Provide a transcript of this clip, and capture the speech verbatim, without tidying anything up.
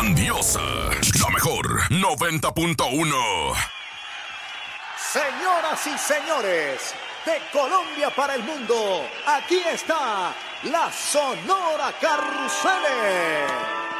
grandiosa, la mejor noventa punto uno. Señoras y señores, de Colombia para el mundo, aquí está la Sonora Carruseles.